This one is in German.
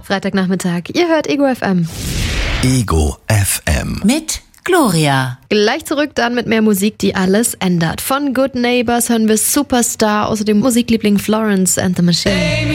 Freitagnachmittag. Ihr hört Ego FM. Ego FM. Mit Gloria. Gleich zurück dann mit mehr Musik, die alles ändert. Von Good Neighbors hören wir Superstar, außerdem Musikliebling Florence and the Machine.